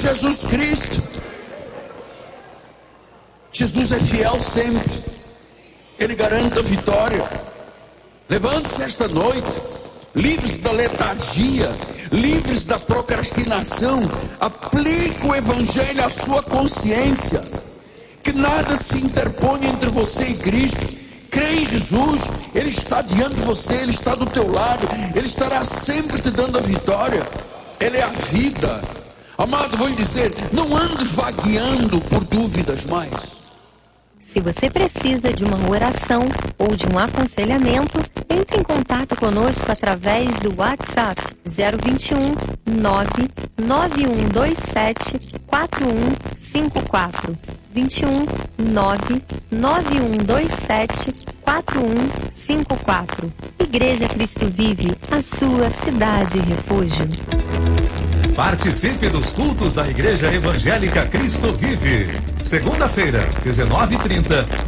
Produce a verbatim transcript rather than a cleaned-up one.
Jesus Cristo. Jesus é fiel sempre. Ele garante a vitória. Levante-se esta noite, livres da letargia, livres da procrastinação. Aplique o Evangelho à sua consciência. Que nada se interponha entre você e Cristo. Crê em Jesus, Ele está diante de você, Ele está do teu lado, Ele estará sempre te dando a vitória. Ele é a vida. Amado, vou lhe dizer, não ande vagueando por dúvidas mais. Se você precisa de uma oração ou de um aconselhamento, entre em contato conosco através do WhatsApp zero vinte e um, nove nove um dois sete, quatro um cinco quatro. vinte e um, nove nove um dois sete, quatro um cinco quatro. Igreja Cristo Vive, a sua cidade refúgio. Participe dos cultos da Igreja Evangélica Cristo Vive. Segunda-feira, dezenove e trinta.